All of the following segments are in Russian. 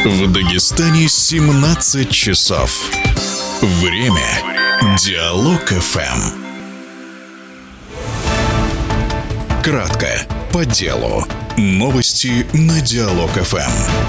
В Дагестане 17 часов. Время Диалог ФМ. Кратко, по делу. Новости на Диалог ФМ.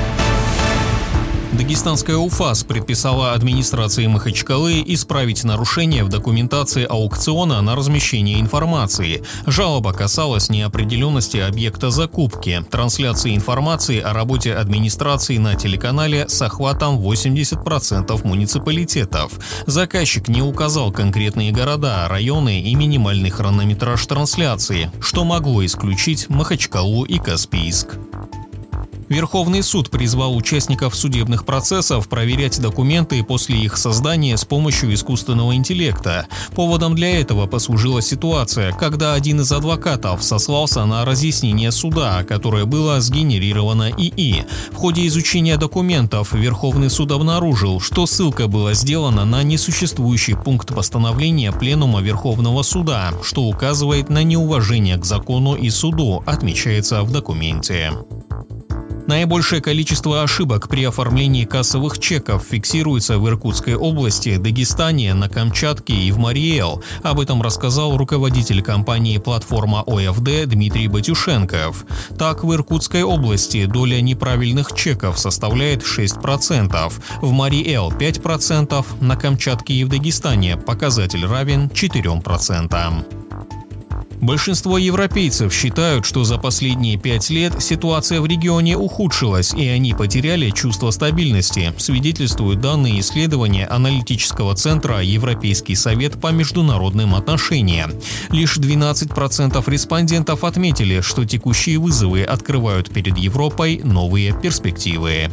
Дагестанская УФАС предписала администрации Махачкалы исправить нарушения в документации аукциона на размещение информации. Жалоба касалась неопределенности объекта закупки, трансляции информации о работе администрации на телеканале с охватом 80% муниципалитетов. Заказчик не указал конкретные города, районы и минимальный хронометраж трансляции, что могло исключить Махачкалу и Каспийск. Верховный суд призвал участников судебных процессов проверять документы после их создания с помощью искусственного интеллекта. Поводом для этого послужила ситуация, когда один из адвокатов сослался на разъяснение суда, которое было сгенерировано ИИ. В ходе изучения документов Верховный суд обнаружил, что ссылка была сделана на несуществующий пункт постановления Пленума Верховного суда, что указывает на неуважение к закону и суду, отмечается в документе. Наибольшее количество ошибок при оформлении кассовых чеков фиксируется в Иркутской области, Дагестане, на Камчатке и в Мари-Эл. Об этом рассказал руководитель компании «Платформа ОФД» Дмитрий Батюшенков. Так, в Иркутской области доля неправильных чеков составляет 6%, в Мари-Эл 5%, на Камчатке и в Дагестане показатель равен 4%. Большинство европейцев считают, что за последние 5 лет ситуация в регионе ухудшилась, и они потеряли чувство стабильности, свидетельствуют данные исследования аналитического центра «Европейский совет по международным отношениям». Лишь 12% респондентов отметили, что текущие вызовы открывают перед Европой новые перспективы.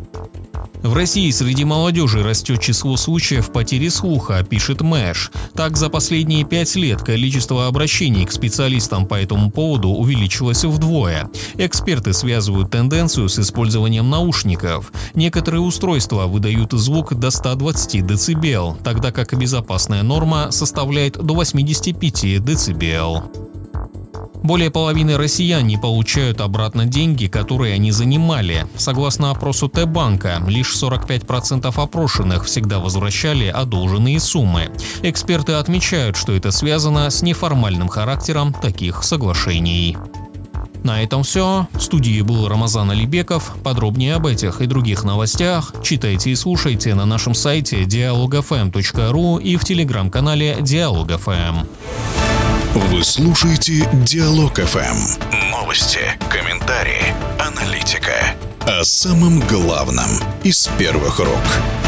В России среди молодежи растет число случаев потери слуха, пишет Мэш. Так, за последние 5 лет количество обращений к специалистам по этому поводу увеличилось вдвое. Эксперты связывают тенденцию с использованием наушников. Некоторые устройства выдают звук до 120 дБ, тогда как безопасная норма составляет до 85 дБ. Более половины россиян не получают обратно деньги, которые они занимали. Согласно опросу Т-банка, лишь 45% опрошенных всегда возвращали одолженные суммы. Эксперты отмечают, что это связано с неформальным характером таких соглашений. На этом все. В студии был Рамазан Алибеков. Подробнее об этих и других новостях читайте и слушайте на нашем сайте dialogfm.ru и в телеграм-канале Диалог ФМ. Вы слушаете Диалог ФМ. Новости, комментарии, аналитика. О самом главном из первых рук.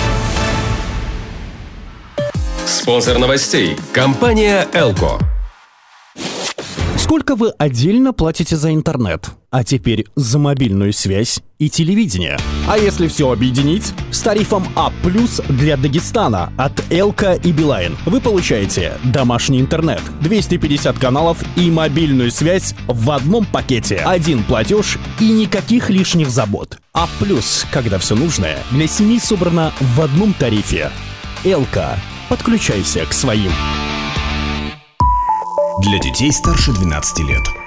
Спонсор новостей – компания «Элко». Сколько вы отдельно платите за интернет? А теперь за мобильную связь и телевидение. А если все объединить? С тарифом А+ для Дагестана от Элко и Билайн вы получаете домашний интернет, 250 каналов и мобильную связь в одном пакете. Один платеж и никаких лишних забот. А+, когда все нужное для семьи собрано в одном тарифе. Элко. Подключайся к своим. Для детей старше 12 лет.